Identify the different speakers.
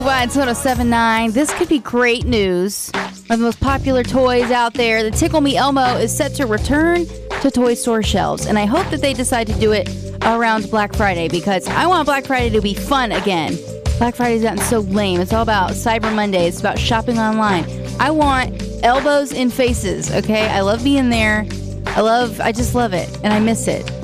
Speaker 1: Well, it's 1079. This could be great news. One of the most popular toys out there, the Tickle Me Elmo, is set to return to toy store shelves. And I hope that they decide to do it around Black Friday because I want Black Friday to be fun again. Black Friday's gotten so lame. It's all about Cyber Monday. It's about shopping online. I want elbows in faces, okay? I love being there. I just love it, and I miss it.